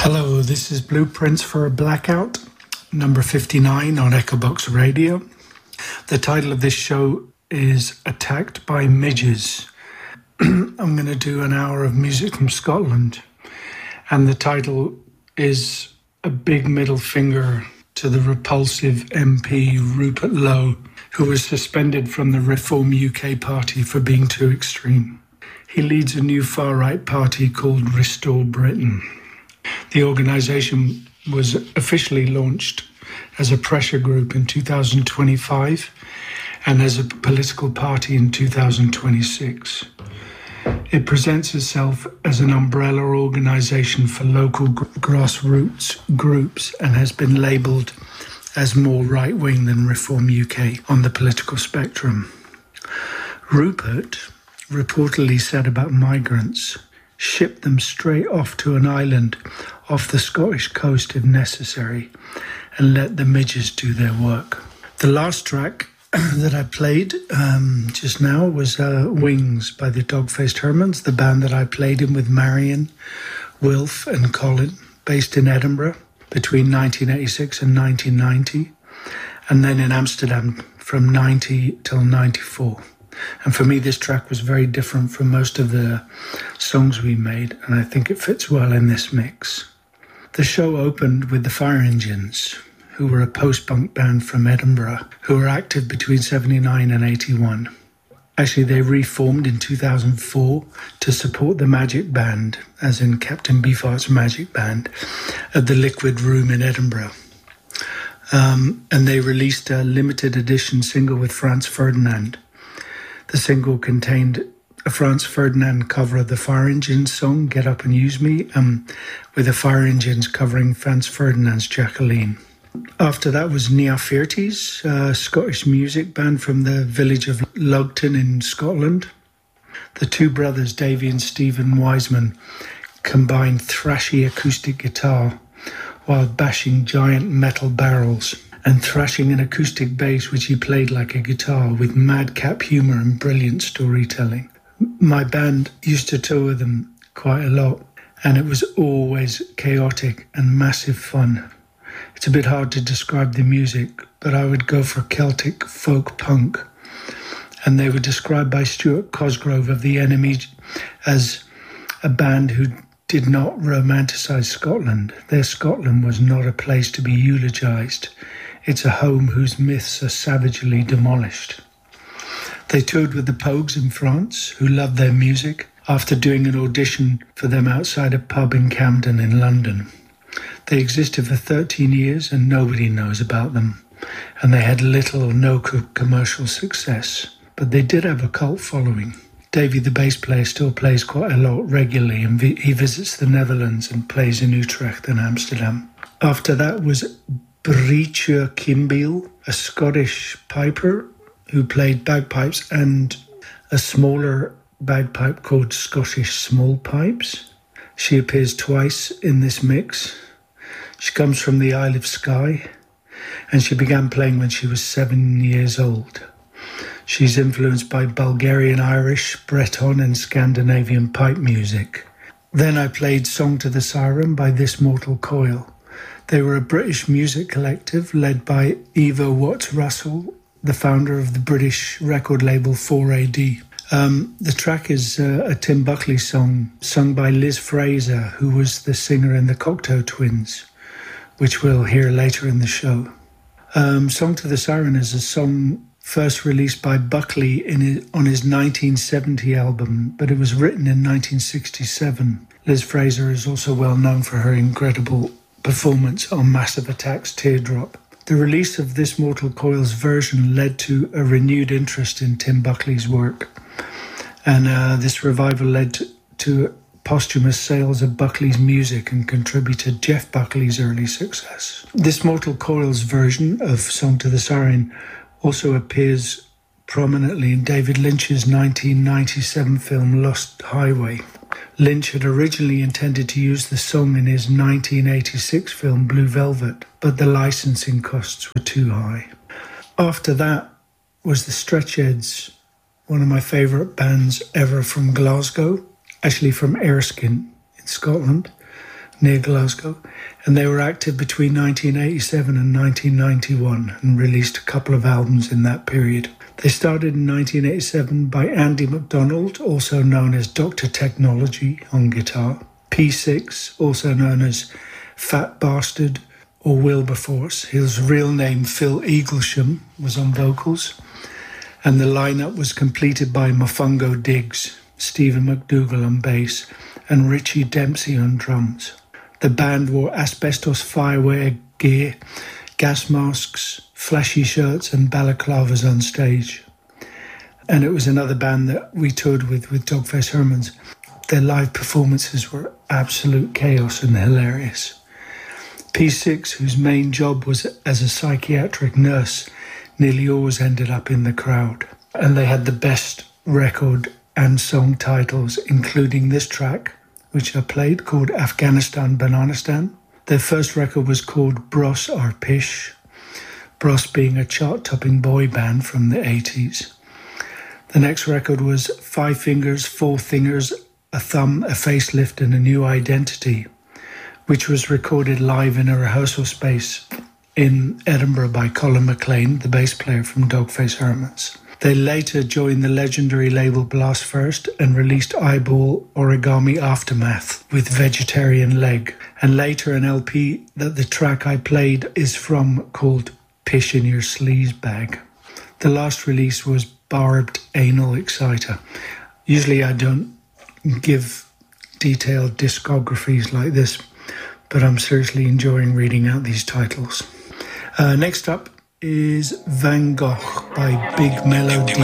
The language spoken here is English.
Hello, this is Blueprints for a Blackout, number 59 on Echobox Radio. The title of this show is Attacked by Midges. I'm going to do an hour of music from Scotland, and the title is a big middle finger to the repulsive MP Rupert Lowe, who was suspended from the Reform UK party for being too extreme. He leads a new far-right party called Restore Britain. The organisation was officially launched as a pressure group in 2025 and as a political party in 2026. It presents itself as an umbrella organisation for local grassroots groups and has been labelled as more right-wing than Reform UK on the political spectrum. Rupert reportedly said about migrants, ship them straight off to an island off the Scottish coast if necessary, and let the midges do their work. The last track that I played just now was Wings by the Dog-Faced Hermans, the band that I played in with Marion, Wilf and Colin, based in Edinburgh between 1986 and 1990, and then in Amsterdam from 90 till 94. And for me, this track was very different from most of the songs we made, and I think it fits well in this mix. The show opened with the Fire Engines, who were a post-punk band from Edinburgh, who were active between 79 and 81. Actually, they reformed in 2004 to support the Magic Band, as in Captain Beefheart's Magic Band, at the Liquid Room in Edinburgh. And they released a limited edition single with Franz Ferdinand. The single contained a Franz Ferdinand cover of the Fire Engines song, Get Up and Use Me, with the Fire Engines covering Franz Ferdinand's Jacqueline. After that was Nia Fearties, a Scottish music band from the village of Lugton in Scotland. The two brothers, Davy and Stephen Wiseman, combined thrashy acoustic guitar while bashing giant metal barrels and thrashing an acoustic bass which he played like a guitar with madcap humour and brilliant storytelling. My band used to tour with them quite a lot, and it was always chaotic and massive fun. It's a bit hard to describe the music, but I would go for Celtic folk punk, and they were described by Stuart Cosgrove of The Enemy as a band who did not romanticise Scotland. Their Scotland was not a place to be eulogised. It's a home whose myths are savagely demolished. They toured with the Pogues in France, who loved their music, after doing an audition for them outside a pub in Camden in London. They existed for 13 years and nobody knows about them, and they had little or no commercial success, but they did have a cult following. Davy, the bass player, still plays quite a lot regularly, and he visits the Netherlands and plays in Utrecht and Amsterdam. After that was Breacher Kimbiel, a Scottish piper who played bagpipes and a smaller bagpipe called Scottish Small Pipes. She appears twice in this mix. She comes from the Isle of Skye, and she began playing when she was 7 years old. She's influenced by Bulgarian Irish, Breton and Scandinavian pipe music. Then I played Song to the Siren by This Mortal Coil. They were a British music collective led by Eva Watts Russell, the founder of the British record label 4AD. The track is a Tim Buckley song sung by Liz Fraser, who was the singer in the Cocteau Twins, which we'll hear later in the show. Song to the Siren is a song first released by Buckley on his 1970 album, but it was written in 1967. Liz Fraser is also well known for her incredible performance on Massive Attack's Teardrop. The release of This Mortal Coil's version led to a renewed interest in Tim Buckley's work, and this revival led to posthumous sales of Buckley's music and contributed Jeff Buckley's early success. This Mortal Coil's version of Song to the Siren also appears prominently in David Lynch's 1997 film Lost Highway. Lynch had originally intended to use the song in his 1986 film Blue Velvet, but the licensing costs were too high. After that was the Stretchheads, one of my favourite bands ever from Glasgow, actually from Erskine in Scotland, near Glasgow, and they were active between 1987 and 1991 and released a couple of albums in that period. They started in 1987 by Andy McDonald, also known as Dr. Technology, on guitar, P6, also known as Fat Bastard or Wilberforce. His real name, Phil Eaglesham, was on vocals, and the lineup was completed by Mofongo Diggs, Stephen McDougall on bass, and Richie Dempsey on drums. The band wore asbestos fireware gear, gas masks, flashy shirts and balaclavas on stage. And it was another band that we toured with Dogface Hermans. Their live performances were absolute chaos and hilarious. P6, whose main job was as a psychiatric nurse, nearly always ended up in the crowd. And they had the best record and song titles, including this track, which I played, called Afghanistan Bananistan. Their first record was called Bros or Pish, Bros being a chart-topping boy band from the 80s. The next record was Five Fingers, Four Fingers, a Thumb, a Facelift and a New Identity, which was recorded live in a rehearsal space in Edinburgh by Colin McLean, the bass player from Dogface Hermans. They later joined the legendary label Blast First and released Eyeball Origami Aftermath with Vegetarian Leg, and later an LP that the track I played is from called Pish in Your Sleaze Bag. The last release was Barbed Anal Exciter. Usually I don't give detailed discographies like this, but I'm seriously enjoying reading out these titles. Next up is Van Gogh by Big Melody.